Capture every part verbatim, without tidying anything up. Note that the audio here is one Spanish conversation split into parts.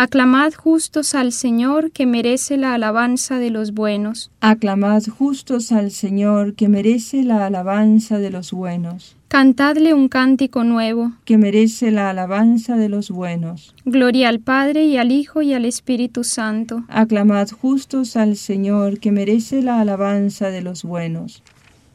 Aclamad justos al Señor, que merece la alabanza de los buenos. Aclamad justos al Señor, que merece la alabanza de los buenos. Cantadle un cántico nuevo, que merece la alabanza de los buenos. Gloria al Padre, y al Hijo, y al Espíritu Santo. Aclamad justos al Señor, que merece la alabanza de los buenos.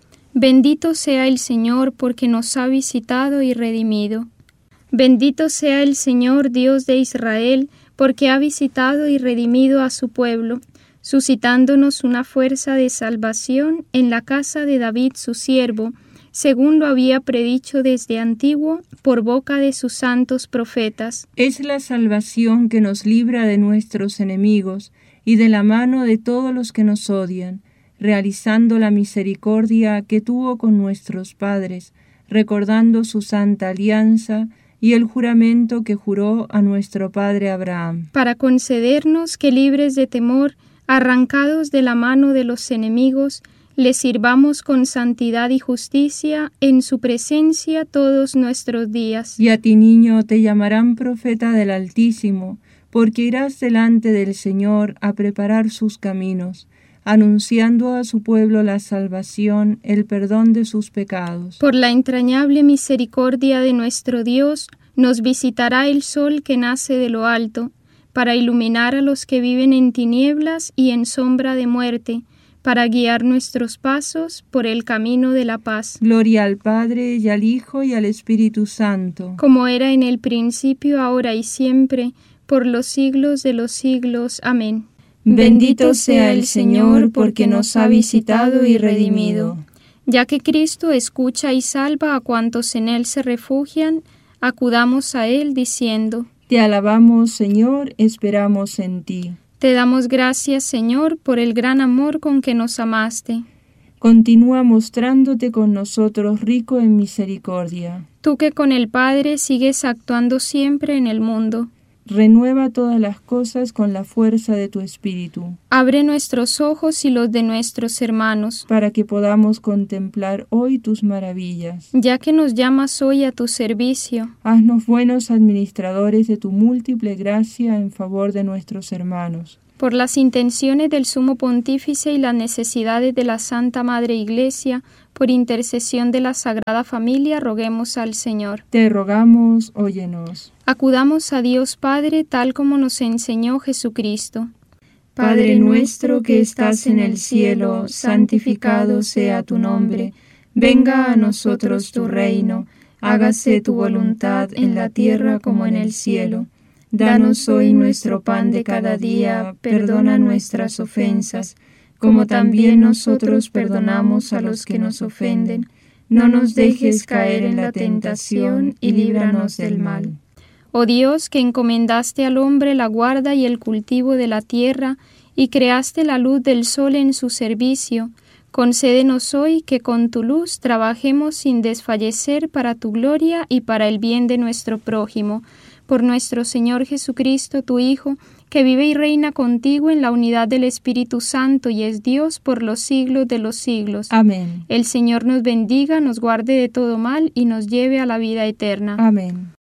Bendito sea el Señor, porque nos ha visitado y redimido. Bendito sea el Señor, Dios de Israel, porque ha visitado y redimido a su pueblo, suscitándonos una fuerza de salvación en la casa de David su siervo, según lo había predicho desde antiguo por boca de sus santos profetas. Es la salvación que nos libra de nuestros enemigos y de la mano de todos los que nos odian, realizando la misericordia que tuvo con nuestros padres, recordando su santa alianza y el juramento que juró a nuestro padre Abraham, para concedernos que, libres de temor, arrancados de la mano de los enemigos, le sirvamos con santidad y justicia en su presencia todos nuestros días. Y a ti, niño, te llamarán profeta del Altísimo, porque irás delante del Señor a preparar sus caminos, anunciando a su pueblo la salvación, el perdón de sus pecados. Por la entrañable misericordia de nuestro Dios, nos visitará el sol que nace de lo alto, para iluminar a los que viven en tinieblas y en sombra de muerte, para guiar nuestros pasos por el camino de la paz. Gloria al Padre, y al Hijo, y al Espíritu Santo. Como era en el principio, ahora y siempre, por los siglos de los siglos. Amén. Bendito sea el Señor, porque nos ha visitado y redimido. Ya que Cristo escucha y salva a cuantos en Él se refugian, acudamos a Él diciendo: Te alabamos, Señor, esperamos en ti. Te damos gracias, Señor, por el gran amor con que nos amaste. Continúa mostrándote con nosotros rico en misericordia. Tú que con el Padre sigues actuando siempre en el mundo. Renueva todas las cosas con la fuerza de tu Espíritu. Abre nuestros ojos y los de nuestros hermanos, para que podamos contemplar hoy tus maravillas. Ya que nos llamas hoy a tu servicio, haznos buenos administradores de tu múltiple gracia en favor de nuestros hermanos. Por las intenciones del Sumo Pontífice y las necesidades de la Santa Madre Iglesia, por intercesión de la Sagrada Familia, roguemos al Señor. Te rogamos, óyenos. Acudamos a Dios Padre, tal como nos enseñó Jesucristo. Padre nuestro que estás en el cielo, santificado sea tu nombre. Venga a nosotros tu reino. Hágase tu voluntad en la tierra como en el cielo. Danos hoy nuestro pan de cada día, perdona nuestras ofensas, como también nosotros perdonamos a los que nos ofenden. No nos dejes caer en la tentación y líbranos del mal. Oh Dios, que encomendaste al hombre la guarda y el cultivo de la tierra, y creaste la luz del sol en su servicio, concédenos hoy que con tu luz trabajemos sin desfallecer para tu gloria y para el bien de nuestro prójimo. Por nuestro Señor Jesucristo, tu Hijo, que vive y reina contigo en la unidad del Espíritu Santo y es Dios por los siglos de los siglos. Amén. El Señor nos bendiga, nos guarde de todo mal y nos lleve a la vida eterna. Amén.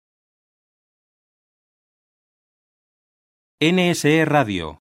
N S E Radio.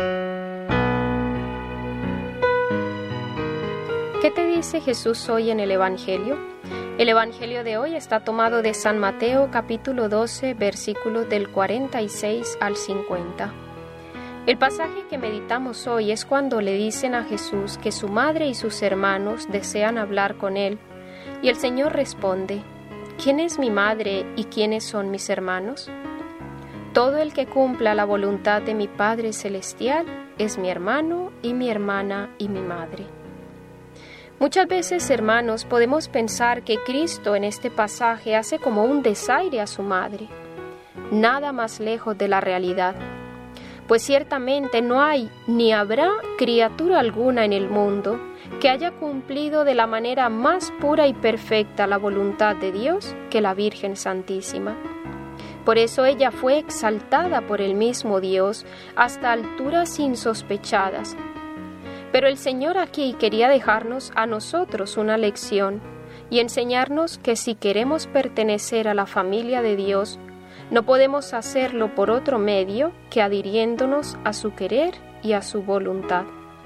¿Qué te dice Jesús hoy en el Evangelio? El Evangelio de hoy está tomado de San Mateo capítulo doce, versículos del cuarenta y seis al cincuenta. El pasaje que meditamos hoy es cuando le dicen a Jesús que su madre y sus hermanos desean hablar con él, y el Señor responde: ¿Quién es mi madre y quiénes son mis hermanos? Todo el que cumpla la voluntad de mi Padre Celestial es mi hermano y mi hermana y mi madre. Muchas veces, hermanos, podemos pensar que Cristo en este pasaje hace como un desaire a su madre. Nada más lejos de la realidad. Pues ciertamente no hay ni habrá criatura alguna en el mundo que haya cumplido de la manera más pura y perfecta la voluntad de Dios que la Virgen Santísima. Por eso ella fue exaltada por el mismo Dios hasta alturas insospechadas. Pero el Señor aquí quería dejarnos a nosotros una lección y enseñarnos que si queremos pertenecer a la familia de Dios, No podemos hacerlo por otro medio que adhiriéndonos a su querer y a su voluntad.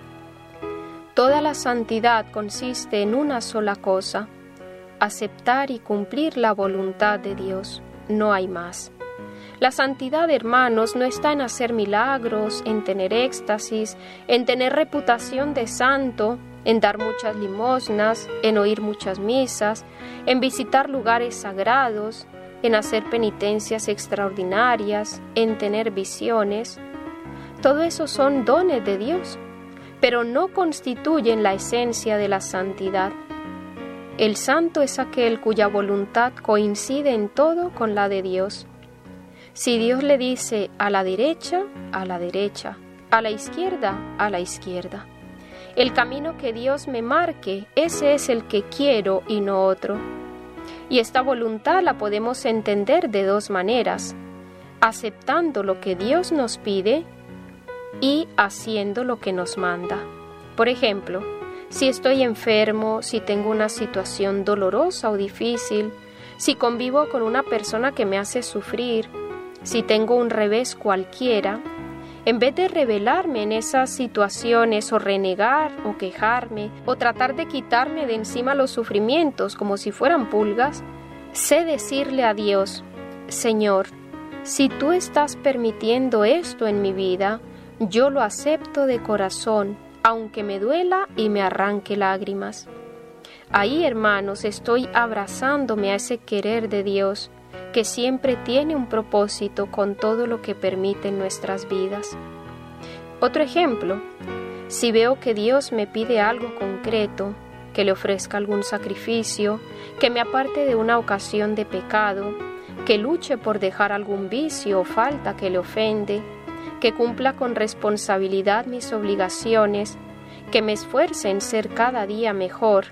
Toda la santidad consiste en una sola cosa: aceptar y cumplir la voluntad de Dios. No hay más. La santidad, hermanos, no está en hacer milagros, en tener éxtasis, en tener reputación de santo, en dar muchas limosnas, en oír muchas misas, en visitar lugares sagrados, en hacer penitencias extraordinarias, en tener visiones. Todo eso son dones de Dios, pero no constituyen la esencia de la santidad. El santo es aquel cuya voluntad coincide en todo con la de Dios. Si Dios le dice a la derecha, a la derecha, a la izquierda, a la izquierda. El camino que Dios me marque, ese es el que quiero y no otro. Y esta voluntad la podemos entender de dos maneras: aceptando lo que Dios nos pide y haciendo lo que nos manda. Por ejemplo, si estoy enfermo, si tengo una situación dolorosa o difícil, si convivo con una persona que me hace sufrir, si tengo un revés cualquiera, en vez de rebelarme en esas situaciones o renegar o quejarme o tratar de quitarme de encima los sufrimientos como si fueran pulgas, sé decirle a Dios: Señor, si tú estás permitiendo esto en mi vida, yo lo acepto de corazón, aunque me duela y me arranque lágrimas. Ahí, hermanos, estoy abrazándome a ese querer de Dios, que siempre tiene un propósito con todo lo que permite en nuestras vidas. Otro ejemplo: si veo que Dios me pide algo concreto, que le ofrezca algún sacrificio, que me aparte de una ocasión de pecado, que luche por dejar algún vicio o falta que le ofende, que cumpla con responsabilidad mis obligaciones, que me esfuerce en ser cada día mejor,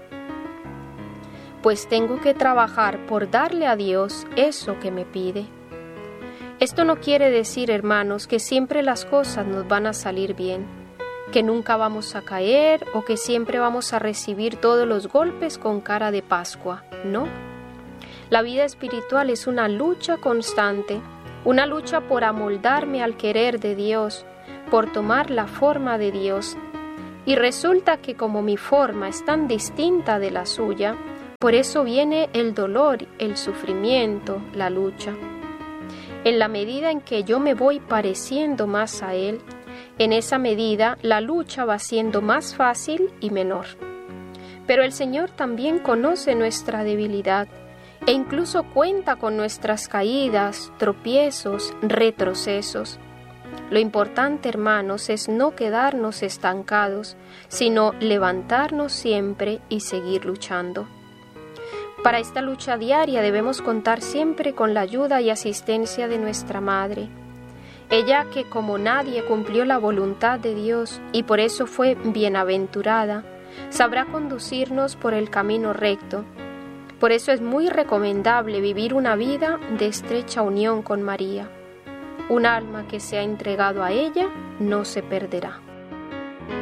pues tengo que trabajar por darle a Dios eso que me pide. Esto no quiere decir, hermanos, que siempre las cosas nos van a salir bien, que nunca vamos a caer o que siempre vamos a recibir todos los golpes con cara de Pascua. No. La vida espiritual es una lucha constante, una lucha por amoldarme al querer de Dios, por tomar la forma de Dios. Y resulta que como mi forma es tan distinta de la suya, por eso viene el dolor, el sufrimiento, la lucha. En la medida en que yo me voy pareciendo más a Él, en esa medida la lucha va siendo más fácil y menor. Pero el Señor también conoce nuestra debilidad e incluso cuenta con nuestras caídas, tropiezos, retrocesos. Lo importante, hermanos, es no quedarnos estancados, sino levantarnos siempre y seguir luchando. Para esta lucha diaria debemos contar siempre con la ayuda y asistencia de nuestra Madre. Ella, que como nadie cumplió la voluntad de Dios y por eso fue bienaventurada, sabrá conducirnos por el camino recto. Por eso es muy recomendable vivir una vida de estrecha unión con María. Un alma que se ha entregado a ella no se perderá.